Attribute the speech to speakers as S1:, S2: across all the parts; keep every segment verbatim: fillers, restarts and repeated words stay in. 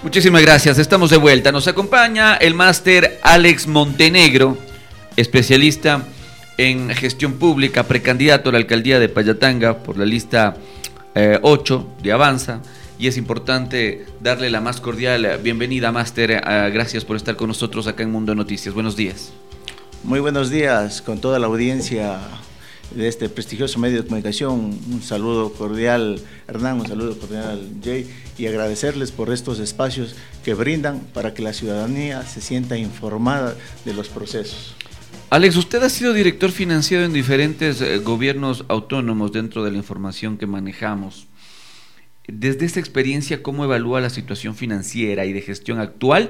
S1: Muchísimas gracias, estamos de vuelta. Nos acompaña el máster Alex Montenegro, especialista en gestión pública, precandidato a la alcaldía de Pallatanga por la lista eh, ocho de Avanza. Y es importante darle la más cordial bienvenida, máster. Eh, gracias por estar con nosotros acá en Mundo Noticias. Buenos días.
S2: Muy buenos días con toda la audiencia de este prestigioso medio de comunicación. Un saludo cordial, Hernán, un saludo cordial, Jay, y agradecerles por estos espacios que brindan para que la ciudadanía se sienta informada de los procesos.
S1: Alex, usted ha sido director financiero en diferentes eh, gobiernos autónomos dentro de la información que manejamos. Desde esta experiencia, ¿cómo evalúa la situación financiera y de gestión actual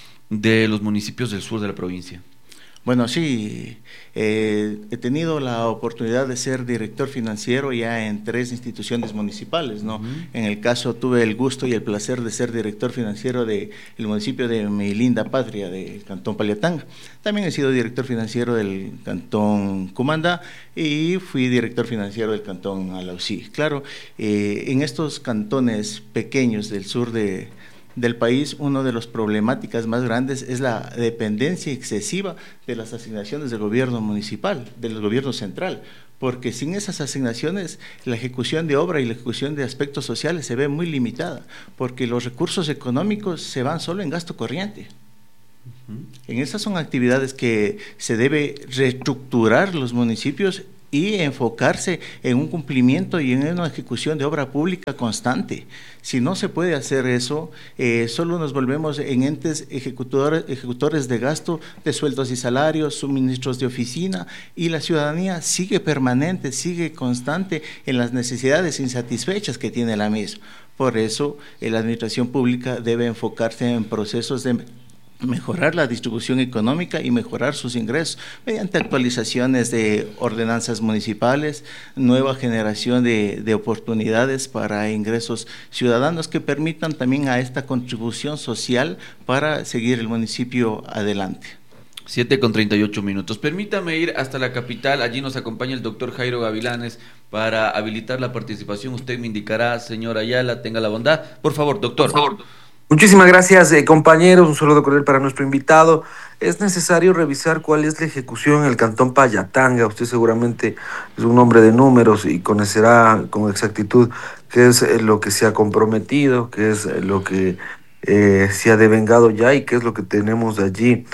S1: de los municipios del sur de la provincia?
S2: Bueno, sí, eh, he tenido la oportunidad de ser director financiero ya en tres instituciones municipales, ¿no? Uh-huh. En el caso tuve el gusto y el placer de ser director financiero del municipio de mi linda patria, del Cantón Pallatanga. También he sido director financiero del Cantón Cumandá y fui director financiero del Cantón Alausí. Claro, eh, en estos cantones pequeños del sur de del país, una de las problemáticas más grandes es la dependencia excesiva de las asignaciones del gobierno municipal, del gobierno central, porque sin esas asignaciones la ejecución de obra y la ejecución de aspectos sociales se ve muy limitada, porque los recursos económicos se van solo en gasto corriente. Uh-huh. En esas son actividades que se debe reestructurar los municipios y enfocarse en un cumplimiento y en una ejecución de obra pública constante. Si no se puede hacer eso, eh, solo nos volvemos en entes ejecutores, ejecutores de gasto de sueldos y salarios, suministros de oficina, y la ciudadanía sigue permanente, sigue constante en las necesidades insatisfechas que tiene la misma. Por eso, eh, la administración pública debe enfocarse en procesos de mejorar la distribución económica y mejorar sus ingresos mediante actualizaciones de ordenanzas municipales, nueva generación de, de oportunidades para ingresos ciudadanos que permitan también a esta contribución social para seguir el municipio adelante.
S1: siete con treinta y ocho minutos. Permítame ir hasta la capital. Allí nos acompaña el doctor Jairo Gavilanes para habilitar la participación. Usted me indicará, señor Ayala, tenga la bondad. Por favor, doctor.
S3: Por favor. Muchísimas gracias, eh, compañeros. Un saludo cordial para nuestro invitado. Es necesario revisar cuál es la ejecución en el Cantón Pallatanga. Usted seguramente es un hombre de números y conocerá con exactitud qué es lo que se ha comprometido, qué es lo que eh, se ha devengado ya y qué es lo que tenemos allí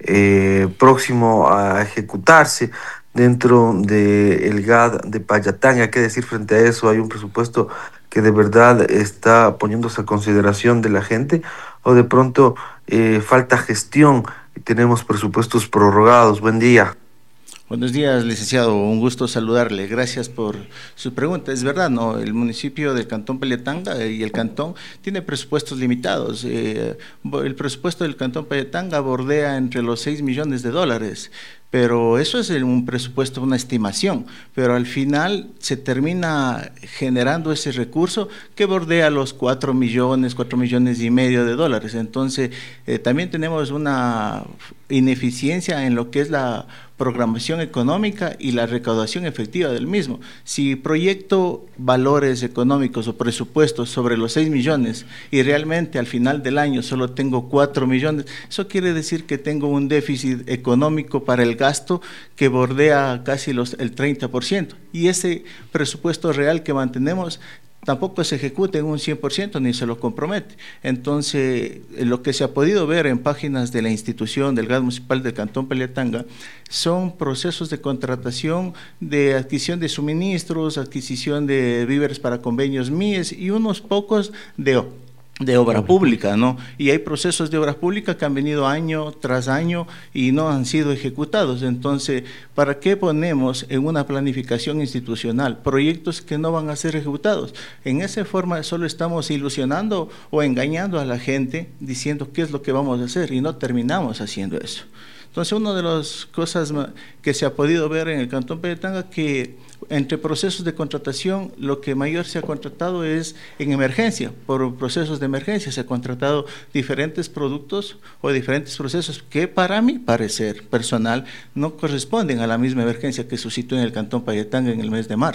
S3: eh, próximo a ejecutarse dentro del G A D de Pallatanga. ¿Qué decir frente a eso? Hay un presupuesto que de verdad está poniéndose a consideración de la gente, o de pronto eh, falta gestión y tenemos presupuestos prorrogados. Buen día.
S2: Buenos días, licenciado, un gusto saludarle, gracias por su pregunta. Es verdad, ¿no? El municipio del Cantón Pallatanga y el cantón tiene presupuestos limitados. Eh, el presupuesto del Cantón Pallatanga bordea entre los seis millones de dólares, pero eso es un presupuesto, una estimación, pero al final se termina generando ese recurso que bordea los cuatro millones, cuatro millones y medio de dólares. Entonces, eh, también tenemos una ineficiencia en lo que es la programación económica y la recaudación efectiva del mismo. Si proyecto valores económicos o presupuestos sobre los seis millones y realmente al final del año solo tengo cuatro millones, eso quiere decir que tengo un déficit económico para el gasto que bordea casi los, el treinta por ciento, y ese presupuesto real que mantenemos tampoco se ejecuta en un cien por ciento ni se lo compromete. Entonces, lo que se ha podido ver en páginas de la institución del G A D municipal del Cantón Pallatanga son procesos de contratación, de adquisición de suministros, adquisición de víveres para convenios M I E S y unos pocos de de obra pública, ¿no? Y hay procesos de obra pública que han venido año tras año y no han sido ejecutados. Entonces, ¿para qué ponemos en una planificación institucional proyectos que no van a ser ejecutados? En esa forma solo estamos ilusionando o engañando a la gente diciendo qué es lo que vamos a hacer y no terminamos haciendo eso. Entonces, una de las cosas que se ha podido ver en el Cantón Pallatanga, que entre procesos de contratación, lo que mayor se ha contratado es en emergencia, por procesos de emergencia se ha contratado diferentes productos o diferentes procesos que para mi parecer personal no corresponden a la misma emergencia que suscitó en el Cantón Pallatanga en el mes de marzo.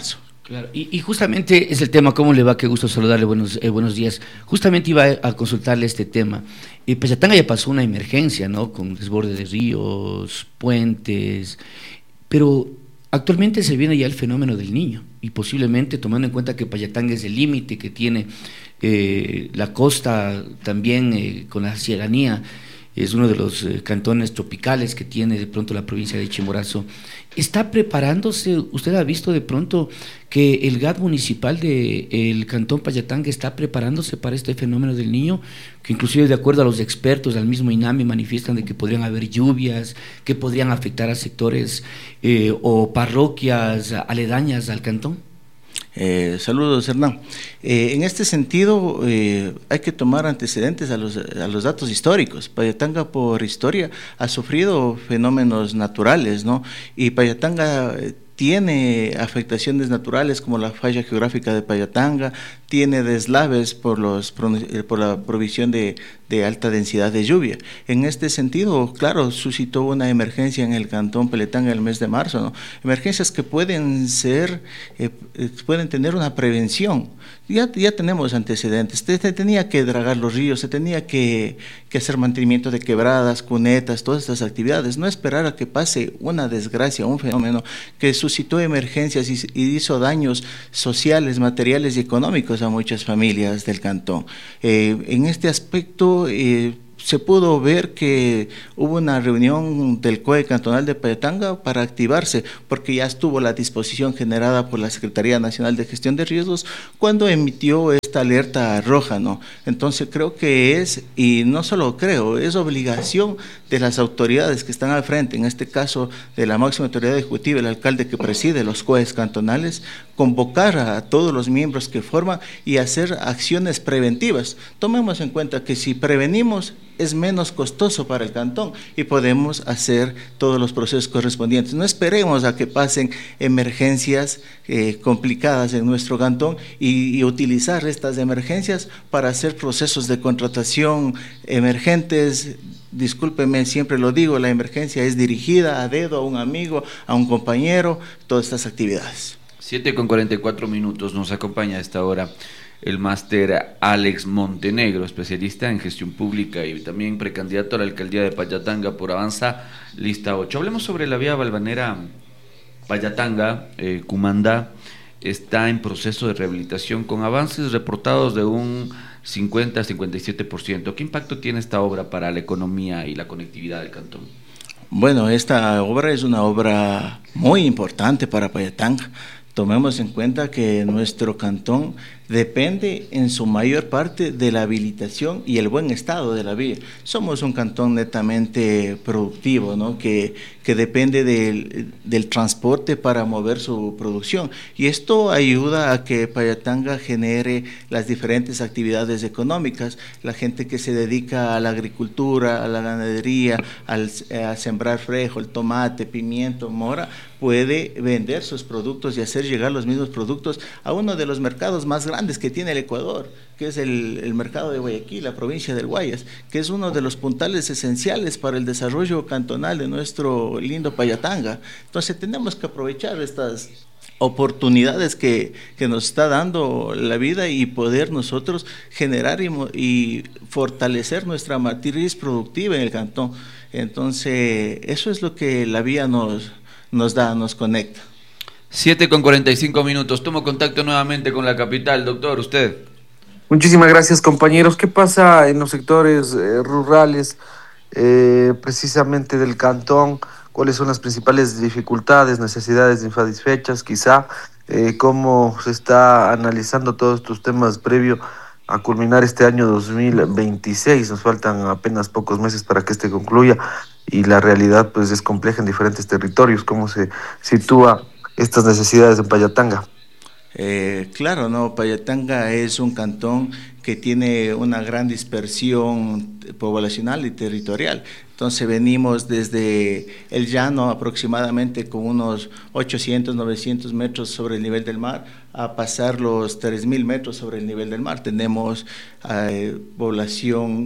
S4: Claro, y, y justamente es el tema, ¿cómo le va? Qué gusto saludarle, buenos, eh, buenos días. Justamente iba a, a consultarle este tema. Eh, Payatanga ya pasó una emergencia, ¿no? Con desborde de ríos, puentes, pero actualmente se viene ya el fenómeno del Niño, y posiblemente tomando en cuenta que Payatanga es el límite que tiene eh, la costa también eh, con la serranía, es uno de los eh, cantones tropicales que tiene de pronto la provincia de Chimborazo. ¿Está preparándose? ¿Usted ha visto de pronto que el G A T municipal del cantón Payatanga está preparándose para este fenómeno del Niño? Que inclusive de acuerdo a los expertos, al mismo INAMI, manifiestan de que podrían haber lluvias, que podrían afectar a sectores eh, o parroquias aledañas al cantón.
S2: Eh, saludos, Hernán. Eh, en este sentido, eh, hay que tomar antecedentes a los, a los datos históricos. Payatanga, por historia, ha sufrido fenómenos naturales, ¿no? Y Payatanga eh, tiene afectaciones naturales como la falla geográfica de Payatanga, tiene deslaves por, los, por la provisión de, de alta densidad de lluvia. En este sentido, claro, suscitó una emergencia en el cantón Peletanga el mes de marzo, ¿no? Emergencias que pueden ser, eh, pueden tener una prevención. Ya, ya tenemos antecedentes, se tenía que dragar los ríos, se tenía que, que hacer mantenimiento de quebradas, cunetas, todas estas actividades, no esperar a que pase una desgracia, un fenómeno que suscitó emergencias y, y hizo daños sociales, materiales y económicos a muchas familias del cantón. Eh, en este aspecto, eh, se pudo ver que hubo una reunión del C O E cantonal de Payatanga para activarse, porque ya estuvo la disposición generada por la Secretaría Nacional de Gestión de Riesgos cuando emitió esta alerta roja, ¿no? Entonces creo que es, y no solo creo, es obligación de las autoridades que están al frente, en este caso de la máxima autoridad ejecutiva, el alcalde que preside los C O Es cantonales, convocar a todos los miembros que forman y hacer acciones preventivas. Tomemos en cuenta que si prevenimos, es menos costoso para el cantón y podemos hacer todos los procesos correspondientes. No esperemos a que pasen emergencias eh, complicadas en nuestro cantón y, y utilizar estas emergencias para hacer procesos de contratación emergentes. Discúlpeme, siempre lo digo, la emergencia es dirigida a dedo, a un amigo, a un compañero, todas estas actividades.
S1: siete con cuarenta y cuatro minutos, nos acompaña a esta hora el máster Alex Montenegro, especialista en gestión pública y también precandidato a la alcaldía de Payatanga por Avanza, lista ocho. Hablemos sobre la vía Valvanera Payatanga, eh, Cumandá, está en proceso de rehabilitación con avances reportados de un cincuenta a cincuenta y siete por ciento. ¿Qué impacto tiene esta obra para la economía y la conectividad del cantón?
S2: Bueno, esta obra es una obra muy importante para Payatanga. Tomemos en cuenta que nuestro cantón depende en su mayor parte de la habilitación y el buen estado de la vía. Somos un cantón netamente productivo, ¿no? que, que depende del, del transporte para mover su producción, y esto ayuda a que Payatanga genere las diferentes actividades económicas. La gente que se dedica a la agricultura, a la ganadería, al, a sembrar frijol, tomate, pimiento, mora, puede vender sus productos y hacer llegar los mismos productos a uno de los mercados más grandes que tiene el Ecuador, que es el, el mercado de Guayaquil, la provincia del Guayas, que es uno de los puntales esenciales para el desarrollo cantonal de nuestro lindo Payatanga. Entonces tenemos que aprovechar estas oportunidades que, que nos está dando la vida y poder nosotros generar y, y fortalecer nuestra matriz productiva en el cantón. Entonces eso es lo que la vía nos, nos da, nos conecta.
S1: siete con cuarenta y cinco minutos, tomo contacto nuevamente con la capital. Doctor, usted.
S3: Muchísimas gracias, compañeros. ¿Qué pasa en los sectores eh, rurales, eh, precisamente del cantón? ¿Cuáles son las principales dificultades, necesidades insatisfechas, quizá? Eh, ¿Cómo se está analizando todos estos temas previo a culminar este año dos mil veintiséis? Nos faltan apenas pocos meses para que este concluya y la realidad pues es compleja en diferentes territorios. ¿Cómo se sitúa estas necesidades en Payatanga?
S2: Eh, claro, no, Payatanga es un cantón que tiene una gran dispersión poblacional y territorial. Entonces venimos desde el llano aproximadamente con unos ochocientos, novecientos metros sobre el nivel del mar a pasar los tres mil metros sobre el nivel del mar. Tenemos eh, población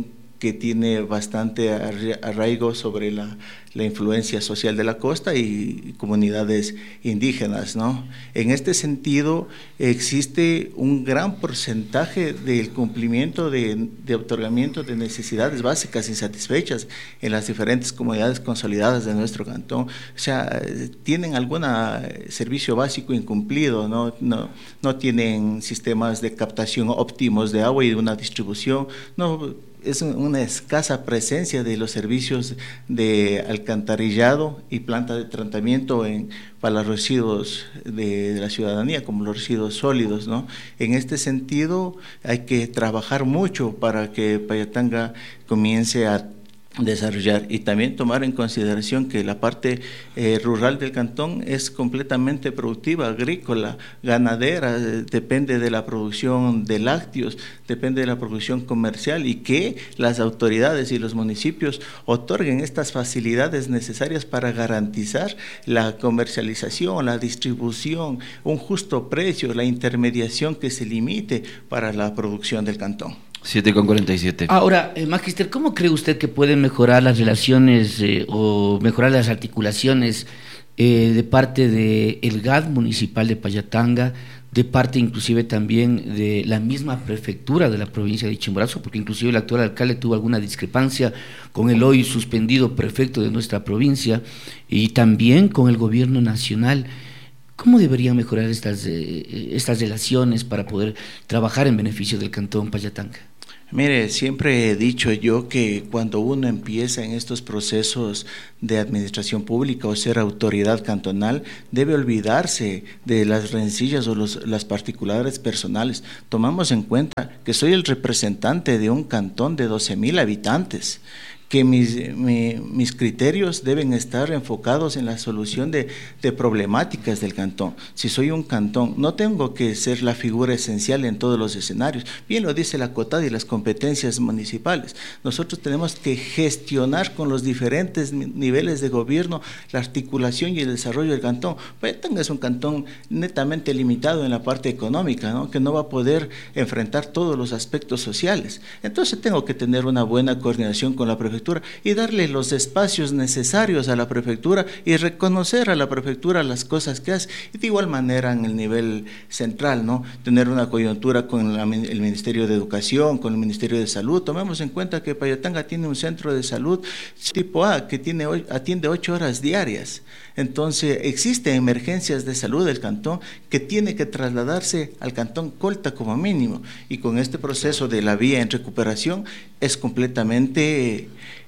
S2: que tiene bastante arraigo sobre la, la influencia social de la costa y comunidades indígenas, ¿no? En este sentido, existe un gran porcentaje del cumplimiento de, de otorgamiento de necesidades básicas insatisfechas en las diferentes comunidades consolidadas de nuestro cantón. O sea, tienen algún servicio básico incumplido, ¿no? No, no tienen sistemas de captación óptimos de agua y de una distribución, no, es una escasa presencia de los servicios de alcantarillado y planta de tratamiento en, para los residuos de, de la ciudadanía, como los residuos sólidos, ¿no? En este sentido, hay que trabajar mucho para que Payatanga comience a desarrollar y también tomar en consideración que la parte eh, rural del cantón es completamente productiva, agrícola, ganadera, eh, depende de la producción de lácteos, depende de la producción comercial, y que las autoridades y los municipios otorguen estas facilidades necesarias para garantizar la comercialización, la distribución, un justo precio, la intermediación que se limite para la producción del cantón.
S1: siete con cuarenta y siete.
S4: Ahora, eh, Magister, ¿cómo cree usted que pueden mejorar las relaciones eh, o mejorar las articulaciones eh, de parte del G A D municipal de Payatanga, de parte inclusive también de la misma prefectura de la provincia de Chimborazo, porque inclusive el actual alcalde tuvo alguna discrepancia con el hoy suspendido prefecto de nuestra provincia, y también con el gobierno nacional? ¿Cómo deberían mejorar estas, eh, estas relaciones para poder trabajar en beneficio del cantón Payatanga?
S2: Mire, siempre he dicho yo que cuando uno empieza en estos procesos de administración pública o ser autoridad cantonal, debe olvidarse de las rencillas o los, las particularidades personales. Tomamos en cuenta que soy el representante de un cantón de doce mil habitantes, que mis, mi, mis criterios deben estar enfocados en la solución de, de problemáticas del cantón. Si soy un cantón, no tengo que ser la figura esencial en todos los escenarios. Bien lo dice la COTAD y las competencias municipales. Nosotros tenemos que gestionar con los diferentes niveles de gobierno la articulación y el desarrollo del cantón. Payatanga es un cantón netamente limitado en la parte económica, ¿no? Que no va a poder enfrentar todos los aspectos sociales. Entonces tengo que tener una buena coordinación con la prefectura y darle los espacios necesarios a la prefectura y reconocer a la prefectura las cosas que hace. Y de igual manera en el nivel central, ¿no? Tener una coyuntura con la, el Ministerio de Educación, con el Ministerio de Salud. Tomemos en cuenta que Payatanga tiene un centro de salud tipo A que tiene, atiende ocho horas diarias. Entonces existen emergencias de salud del cantón que tiene que trasladarse al cantón Colta como mínimo, y con este proceso de la vía en recuperación es completamente,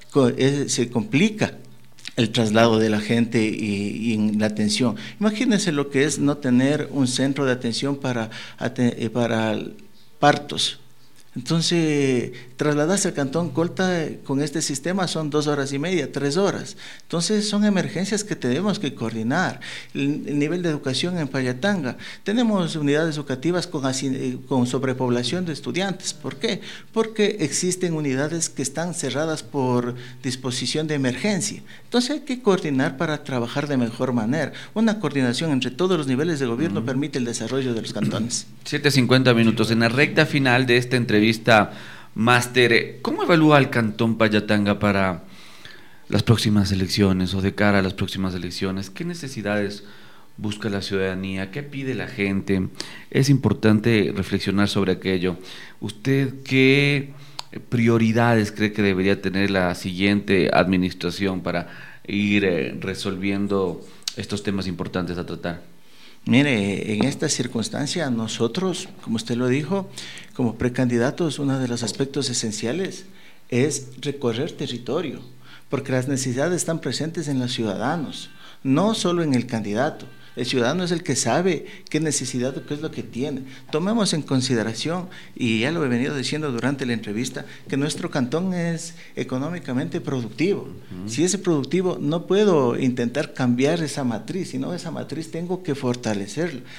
S2: es, se complica el traslado de la gente y, y la atención. Imagínense lo que es no tener un centro de atención para, para partos. Entonces, trasladarse al cantón Colta con este sistema son dos horas y media, tres horas. Entonces, son emergencias que tenemos que coordinar. El, el nivel de educación en Payatanga, tenemos unidades educativas con, con sobrepoblación de estudiantes. ¿Por qué? Porque existen unidades que están cerradas por disposición de emergencia. Entonces, hay que coordinar para trabajar de mejor manera. Una coordinación entre todos los niveles de gobierno mm. permite el desarrollo de los cantones.
S1: siete cincuenta minutos. En la recta final de esta entrevista, Máster, ¿cómo evalúa el cantón Payatanga para las próximas elecciones o de cara a las próximas elecciones? ¿Qué necesidades busca la ciudadanía? ¿Qué pide la gente? Es importante reflexionar sobre aquello. ¿Usted qué prioridades cree que debería tener la siguiente administración para ir eh, resolviendo estos temas importantes a tratar?
S2: Mire, en esta circunstancia nosotros, como usted lo dijo, como precandidatos, uno de los aspectos esenciales es recorrer territorio, porque las necesidades están presentes en los ciudadanos, no solo en el candidato. El ciudadano es el que sabe qué necesidad o qué es lo que tiene. Tomemos en consideración, y ya lo he venido diciendo durante la entrevista, que nuestro cantón es económicamente productivo. Uh-huh. Si es productivo, no puedo intentar cambiar esa matriz, sino esa matriz tengo que fortalecerla.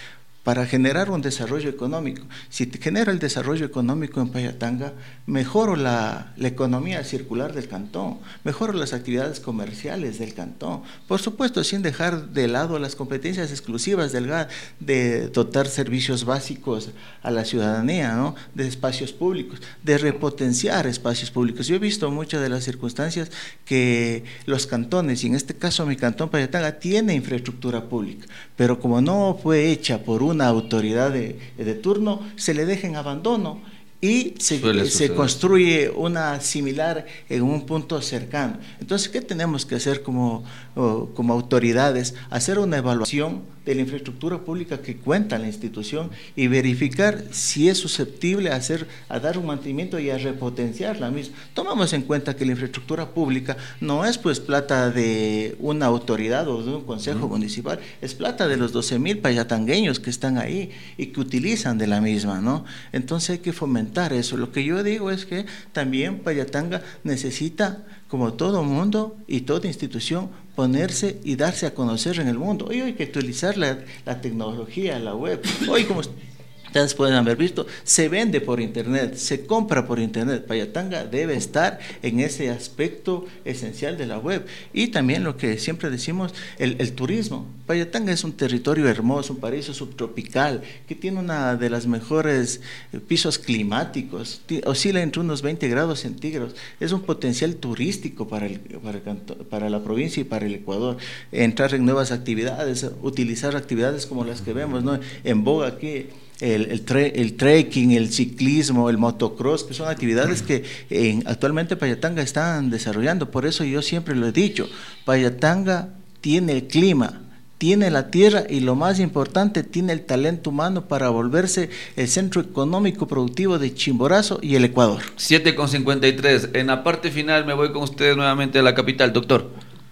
S2: para generar un desarrollo económico. Si te genera el desarrollo económico en Payatanga, mejoro la, la economía circular del cantón, mejoro las actividades comerciales del cantón, por supuesto sin dejar de lado las competencias exclusivas del G A D de dotar servicios básicos a la ciudadanía, ¿no? De espacios públicos, de repotenciar espacios públicos. Yo he visto muchas de las circunstancias que los cantones, y en este caso mi cantón Payatanga, tiene infraestructura pública, pero como no fue hecha por una autoridad de, de turno, se le deja en abandono y se, se construye una similar en un punto cercano. Entonces, ¿qué tenemos que hacer como, oh, como autoridades? Hacer una evaluación de la infraestructura pública que cuenta la institución y verificar si es susceptible a, hacer, a dar un mantenimiento y a repotenciar la misma. Tomamos en cuenta que la infraestructura pública no es pues plata de una autoridad o de un consejo uh-huh. municipal, es plata de los doce mil payatangueños que están ahí y que utilizan de la misma, ¿no? Entonces hay que fomentar eso. Lo que yo digo es que también Payatanga necesita, como todo mundo y toda institución, ponerse y darse a conocer en el mundo. Hoy hay que utilizar la, la tecnología, la web. Hoy, como ustedes pueden haber visto, se vende por internet, se compra por internet. Payatanga debe estar en ese aspecto esencial de la web. Y también lo que siempre decimos, el, el turismo. Payatanga es un territorio hermoso, un paraíso subtropical, que tiene una de las mejores pisos climáticos, oscila entre unos veinte grados centígrados, es un potencial turístico para, el, para, el, para la provincia y para el Ecuador. Entrar en nuevas actividades, utilizar actividades como las que vemos, ¿no? En boga aquí, El, el, tre, el trekking, el ciclismo, el motocross, que son actividades que en, actualmente Payatanga están desarrollando. Por eso yo siempre lo he dicho, Payatanga tiene el clima, tiene la tierra y lo más importante, tiene el talento humano para volverse el centro económico productivo de Chimborazo y el Ecuador.
S1: siete con cincuenta y tres, en la parte final me voy con ustedes nuevamente a la capital, doctor.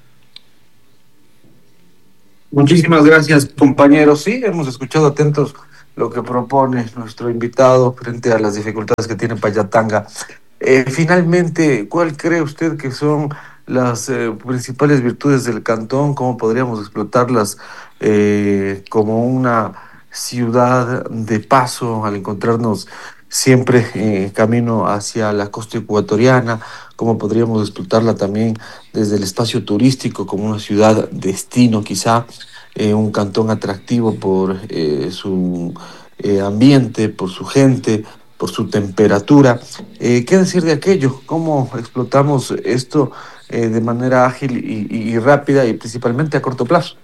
S3: Muchísimas gracias, compañeros. Sí, hemos escuchado atentos lo que propone nuestro invitado frente a las dificultades que tiene Payatanga. Eh, finalmente, ¿cuál cree usted que son las eh, principales virtudes del cantón? ¿Cómo podríamos explotarlas eh, como una ciudad de paso al encontrarnos siempre en eh, camino hacia la costa ecuatoriana? ¿Cómo podríamos explotarla también desde el espacio turístico como una ciudad destino quizá? Eh, un cantón atractivo por eh, su eh, ambiente, por su gente, por su temperatura. Eh, ¿Qué decir de aquello? ¿Cómo explotamos esto eh, de manera ágil y, y, y rápida y principalmente a corto plazo?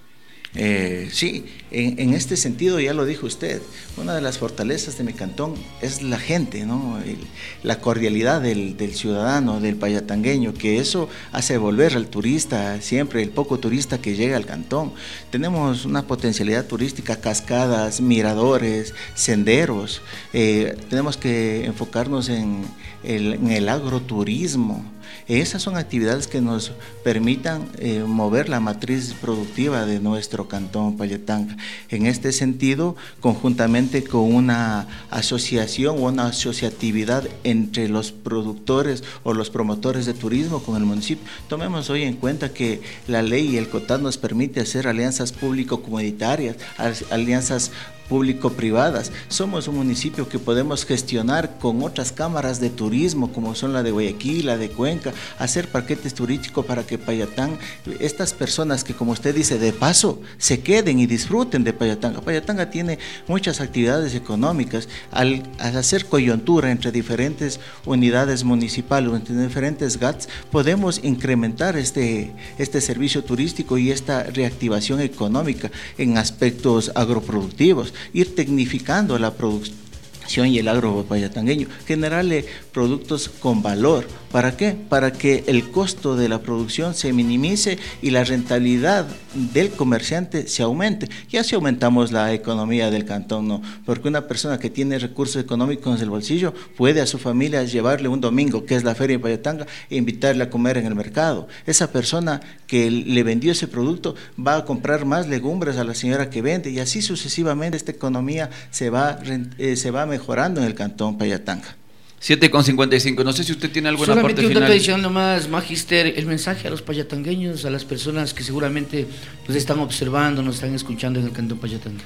S2: Eh, sí, en, en este sentido ya lo dijo usted, una de las fortalezas de mi cantón es la gente, ¿no? El, la cordialidad del, del ciudadano, del payatangueño, que eso hace volver al turista, siempre el poco turista que llega al cantón. Tenemos una potencialidad turística, cascadas, miradores, senderos, eh, tenemos que enfocarnos en el, en el agroturismo. Esas son actividades que nos permitan eh, mover la matriz productiva de nuestro cantón Payatanga. En este sentido, conjuntamente con una asociación o una asociatividad entre los productores o los promotores de turismo con el municipio, tomemos hoy en cuenta que la ley y el COTAD nos permite hacer alianzas público-comunitarias, alianzas público-privadas. Somos un municipio que podemos gestionar con otras cámaras de turismo, como son la de Guayaquil, la de Cuenca, hacer paquetes turísticos para que Payatanga, estas personas que, como usted dice, de paso, se queden y disfruten de Payatanga. Payatanga tiene muchas actividades económicas. Al, al hacer coyuntura entre diferentes unidades municipales o entre diferentes G A Ts, podemos incrementar este, este servicio turístico y esta reactivación económica en aspectos agroproductivos, ir tecnificando la producción y el agro payatangueño, generarle productos con valor. ¿Para qué? Para que el costo de la producción se minimice y la rentabilidad del comerciante se aumente. Y así aumentamos la economía del cantón, ¿no? Porque una persona que tiene recursos económicos en el bolsillo puede a su familia llevarle un domingo, que es la feria en Payatanga, e invitarle a comer en el mercado. Esa persona que le vendió ese producto va a comprar más legumbres a la señora que vende, y así sucesivamente esta economía se va, eh, se va mejorando en el cantón Payatanga.
S1: siete con cincuenta y cinco, no sé si usted tiene alguna
S4: Solamente
S1: parte
S4: un
S1: final.
S4: dato adicional nomás, Magister, el mensaje a los payatangueños, a las personas que seguramente nos están observando, nos están escuchando en el cantón Payatanga.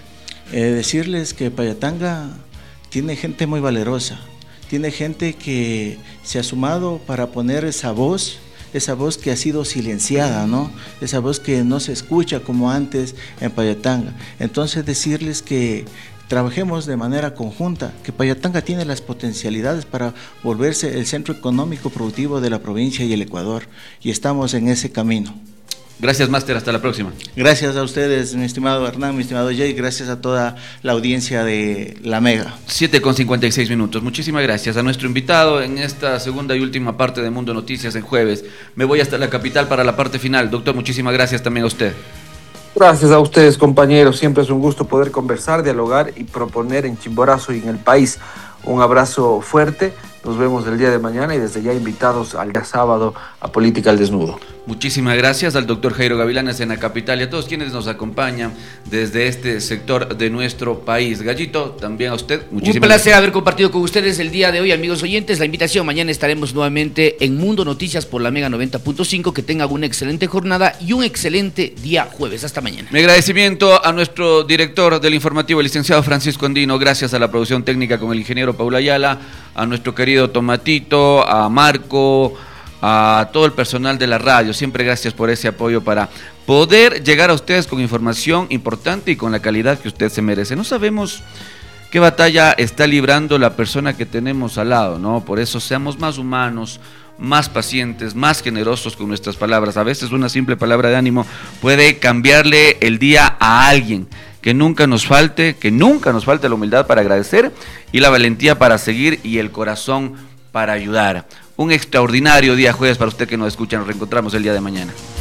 S2: Eh, decirles que Payatanga tiene gente muy valerosa, tiene gente que se ha sumado para poner esa voz, esa voz que ha sido silenciada, ¿no? Esa voz que no se escucha como antes en Payatanga. Entonces decirles que trabajemos de manera conjunta, que Payatanga tiene las potencialidades para volverse el centro económico productivo de la provincia y el Ecuador, y estamos en ese camino.
S1: Gracias, máster, hasta la próxima.
S2: Gracias a ustedes, mi estimado Hernán, mi estimado Jay, gracias a toda la audiencia de La Mega.
S1: siete con cincuenta y seis minutos. Muchísimas gracias a nuestro invitado en esta segunda y última parte de Mundo Noticias en jueves. Me voy hasta la capital para la parte final. Doctor, muchísimas gracias también a usted.
S3: Gracias a ustedes, compañeros. Siempre es un gusto poder conversar, dialogar y proponer en Chimborazo y en el país. Un abrazo fuerte. Nos vemos el día de mañana y desde ya invitados al día sábado a Política al Desnudo.
S1: Muchísimas gracias al doctor Jairo Gavilanes en la capital y a todos quienes nos acompañan desde este sector de nuestro país. Gallito, también a usted.
S4: Muchísimas Un placer gracias. haber compartido con ustedes el día de hoy, amigos oyentes. La invitación, mañana estaremos nuevamente en Mundo Noticias por la Mega noventa punto cinco. Que tengan una excelente jornada y un excelente día jueves. Hasta mañana.
S1: Mi agradecimiento a nuestro director del informativo, el licenciado Francisco Andino. Gracias a la producción técnica con el ingeniero Paula Ayala, a nuestro querido Tomatito, a Marco, a todo el personal de la radio. Siempre gracias por ese apoyo para poder llegar a ustedes con información importante y con la calidad que usted se merece. No sabemos qué batalla está librando la persona que tenemos al lado, ¿no? Por eso seamos más humanos, más pacientes, más generosos con nuestras palabras. A veces una simple palabra de ánimo puede cambiarle el día a alguien. Que nunca nos falte, que nunca nos falte la humildad para agradecer y la valentía para seguir y el corazón para ayudar. Un extraordinario día jueves para usted que nos escucha. Nos reencontramos el día de mañana.